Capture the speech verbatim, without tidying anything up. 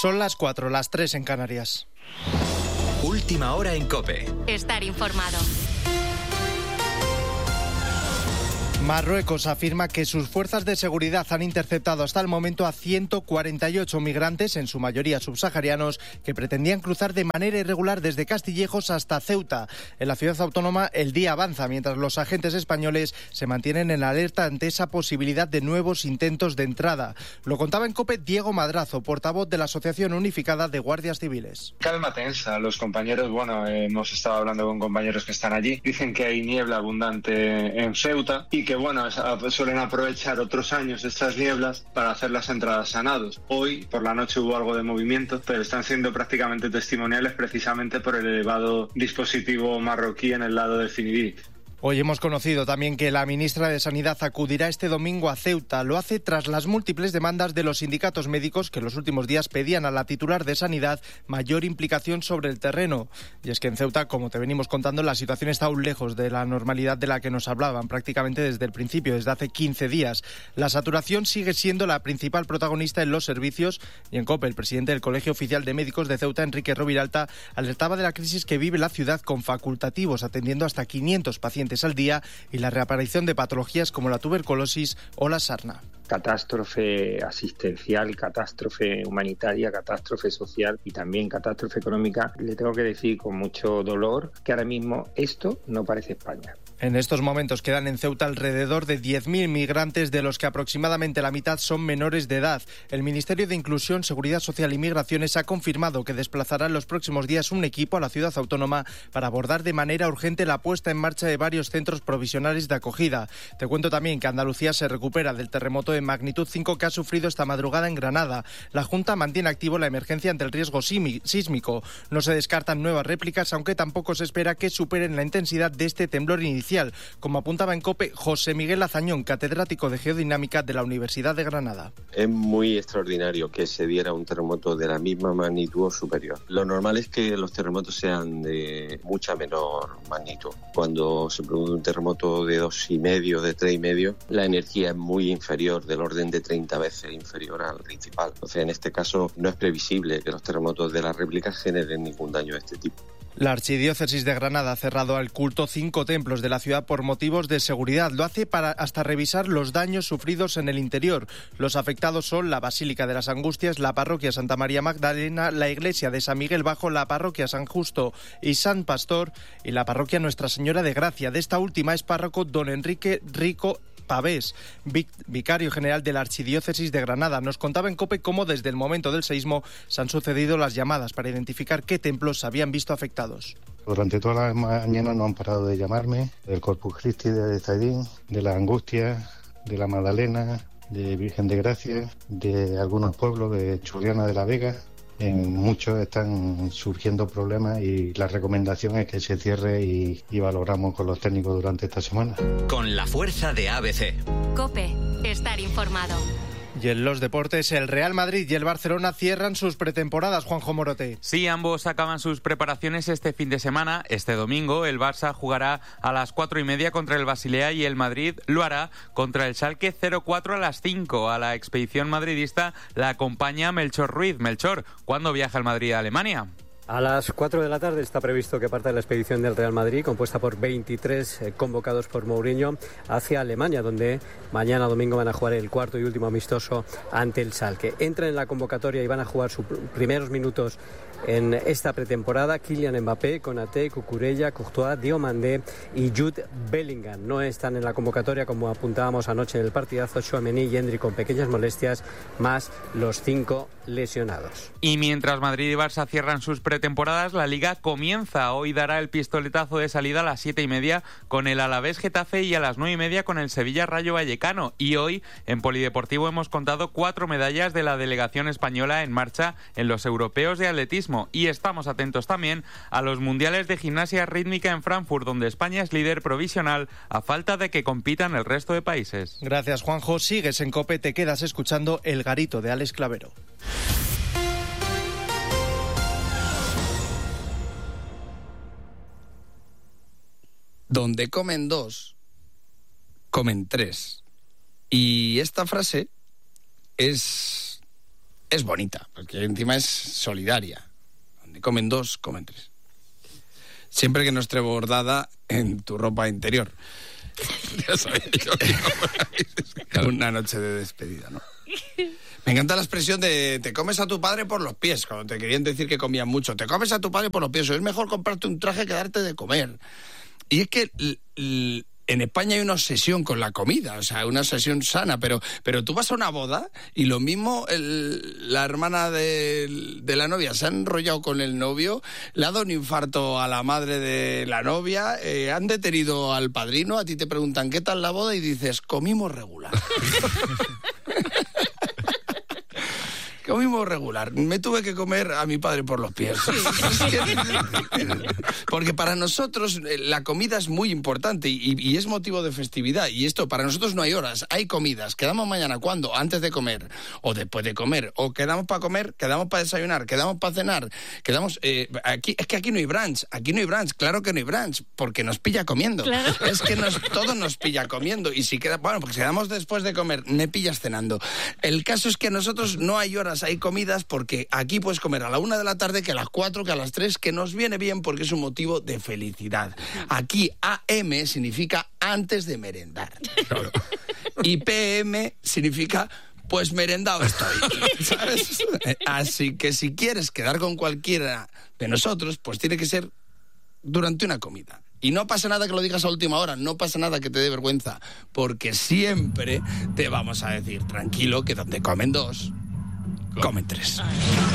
Son las cuatro, las tres en Canarias. Última hora en COPE. Estar informado. Marruecos afirma que sus fuerzas de seguridad han interceptado hasta el momento a ciento cuarenta y ocho migrantes, en su mayoría subsaharianos, que pretendían cruzar de manera irregular desde Castillejos hasta Ceuta. En la ciudad autónoma el día avanza, mientras los agentes españoles se mantienen en alerta ante esa posibilidad de nuevos intentos de entrada. Lo contaba en COPE Diego Madrazo, portavoz de la Asociación Unificada de Guardias Civiles. Calma tensa. Los compañeros, bueno, eh, hemos estado hablando con compañeros que están allí. Dicen que hay niebla abundante en Ceuta y que que bueno, suelen aprovechar otros años estas nieblas para hacer las entradas a nados. Hoy por la noche hubo algo de movimiento, pero están siendo prácticamente testimoniales precisamente por el elevado dispositivo marroquí en el lado de Finidid. Hoy hemos conocido también que la ministra de Sanidad acudirá este domingo a Ceuta. Lo hace tras las múltiples demandas de los sindicatos médicos que en los últimos días pedían a la titular de Sanidad mayor implicación sobre el terreno. Y es que en Ceuta, como te venimos contando, la situación está aún lejos de la normalidad de la que nos hablaban prácticamente desde el principio, desde hace quince días. La saturación sigue siendo la principal protagonista en los servicios y en COPE el presidente del Colegio Oficial de Médicos de Ceuta, Enrique Roviralta, alertaba de la crisis que vive la ciudad con facultativos, atendiendo hasta quinientos pacientes al día y la reaparición de patologías como la tuberculosis o la sarna. Catástrofe asistencial, catástrofe humanitaria, catástrofe social y también catástrofe económica. Le tengo que decir con mucho dolor que ahora mismo esto no parece España. En estos momentos quedan en Ceuta alrededor de diez mil migrantes, de los que aproximadamente la mitad son menores de edad. El Ministerio de Inclusión, Seguridad Social y Migraciones ha confirmado que desplazará en los próximos días un equipo a la ciudad autónoma para abordar de manera urgente la puesta en marcha de varios centros provisionales de acogida. Te cuento también que Andalucía se recupera del terremoto de magnitud cinco que ha sufrido esta madrugada en Granada. La Junta mantiene activo la emergencia ante el riesgo sísmico. No se descartan nuevas réplicas, aunque tampoco se espera que superen la intensidad de este temblor inicial, como apuntaba en COPE José Miguel Azañón, catedrático de Geodinámica de la Universidad de Granada. Es muy extraordinario que se diera un terremoto de la misma magnitud o superior. Lo normal es que los terremotos sean de mucha menor magnitud. Cuando se produce un terremoto de dos y medio, de tres y medio, la energía es muy inferior, del orden de treinta veces inferior al principal. Entonces, en este caso, no es previsible que los terremotos de las réplicas generen ningún daño de este tipo. La Archidiócesis de Granada ha cerrado al culto cinco templos de la ciudad por motivos de seguridad. Lo hace para hasta revisar los daños sufridos en el interior. Los afectados son la Basílica de las Angustias, la Parroquia Santa María Magdalena, la Iglesia de San Miguel Bajo, la Parroquia San Justo y San Pastor y la Parroquia Nuestra Señora de Gracia. De esta última es párroco don Enrique Rico Pavés, vicario general de la Archidiócesis de Granada. Nos contaba en COPE cómo desde el momento del seísmo se han sucedido las llamadas para identificar qué templos se habían visto afectados. Durante toda la mañana no han parado de llamarme, del Corpus Christi de Zaidín, de la Angustia, de la Magdalena, de Virgen de Gracia, de algunos pueblos de Churriana de la Vega. En muchos están surgiendo problemas y la recomendación es que se cierre y, y valoramos con los técnicos durante esta semana. Con la fuerza de A B C. COPE, estar informado. Y en los deportes, el Real Madrid y el Barcelona cierran sus pretemporadas, Juanjo Morote. Sí, ambos acaban sus preparaciones este fin de semana. Este domingo el Barça jugará a las cuatro y media contra el Basilea y el Madrid lo hará contra el Schalke cero cuatro a las cinco. A la expedición madridista la acompaña Melchor Ruiz. Melchor, ¿cuándo viaja el Madrid a Alemania? A las cuatro de la tarde está previsto que parte la expedición del Real Madrid, compuesta por veintitrés eh, convocados por Mourinho, hacia Alemania, donde mañana domingo van a jugar el cuarto y último amistoso ante el Schalke. Entran en la convocatoria y van a jugar sus primeros minutos en esta pretemporada Kylian Mbappé, Konaté, Cucurella, Courtois, Diomandé y Jude Bellingham. No están en la convocatoria, como apuntábamos anoche en el partidazo, Tchouaméni y Endrick con pequeñas molestias, más los cinco lesionados. Y mientras Madrid y Barça cierran sus pretemporadas, la Liga comienza. Hoy dará el pistoletazo de salida a las siete y media con el Alavés Getafe y a las nueve y media con el Sevilla Rayo Vallecano. Y hoy en Polideportivo hemos contado cuatro medallas de la delegación española en marcha en los europeos de atletismo. Y estamos atentos también a los mundiales de gimnasia rítmica en Frankfurt, donde España es líder provisional a falta de que compitan el resto de países. Gracias, Juanjo. Sigues en COPE, te quedas escuchando El Garito de Alex Clavero. Donde comen dos, comen tres. Y esta frase es es bonita, porque encima es solidaria. Donde comen dos, comen tres. Siempre que no esté bordada en tu ropa interior. Ya sabía yo que una noche de despedida, ¿no? Me encanta la expresión de te comes a tu padre por los pies, cuando te querían decir que comían mucho. Te comes a tu padre por los pies, o es mejor comprarte un traje que darte de comer. Y es que l- l- en España hay una obsesión con la comida, o sea, una obsesión sana, pero, pero tú vas a una boda y lo mismo el, la hermana de, de la novia se ha enrollado con el novio, le ha dado un infarto a la madre de la novia, eh, han detenido al padrino, a ti te preguntan ¿qué tal la boda? Y dices, comimos regular. Comimos regular. Me tuve que comer a mi padre por los pies. Porque para nosotros la comida es muy importante y, y es motivo de festividad. Y esto, para nosotros no hay horas, hay comidas. Quedamos mañana, ¿cuándo? Antes de comer o después de comer. O quedamos para comer, quedamos para desayunar, quedamos para cenar. Quedamos... Eh, aquí Es que aquí no hay brunch. Aquí no hay brunch. Claro que no hay brunch. Porque nos pilla comiendo. Claro. Es que nos, todo nos pilla comiendo. Y si queda... Bueno, porque si quedamos después de comer, me pillas cenando. El caso es que a nosotros no hay horas, hay comidas, porque aquí puedes comer a la una de la tarde, que a las cuatro, que a las tres, que nos viene bien porque es un motivo de felicidad. Aquí A M significa antes de merendar. Claro. Y P M significa pues merendado estoy, ¿sabes? Así que si quieres quedar con cualquiera de nosotros, pues tiene que ser durante una comida. Y no pasa nada que lo digas a última hora, no pasa nada que te dé vergüenza, porque siempre te vamos a decir, tranquilo, que donde comen dos, comen tres.